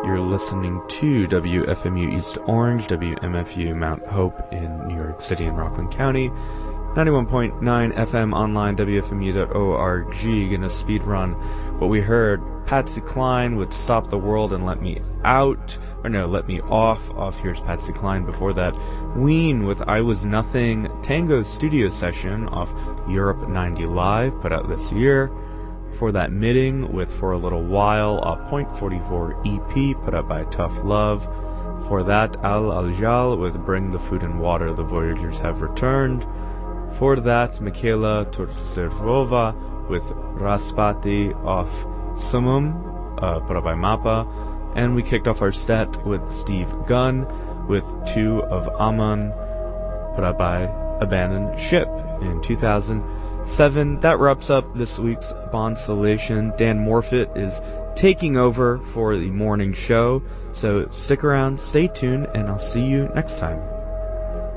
You're listening to WFMU East Orange, WMFU Mount Hope in New York City and Rockland County, 91.9 FM online, WFMU.org. Gonna speed run what we heard. Patsy Cline with Stop the World and Let Me Out. Or no, Let Me Off. Off here's Patsy Cline. Before that, Ween with I Was Nothing. Tango Studio Session off Europe 90 Live, put out this year. For that, Midding with For a Little While, a Point 44 EP put out by Tough Love. For that, Al Aljal with Bring the Food and Water, The Voyagers Have Returned. For that, Michaela Turtserova with Raspati off Sumum, put out by Mappa. And we kicked off our set with Steve Gunn with Two of Aman, put out by Abandoned Ship in 2007. That wraps up this week's Bonsolation. Dan Morfitt is taking over for the morning show, so stick around, stay tuned, and I'll see you next time.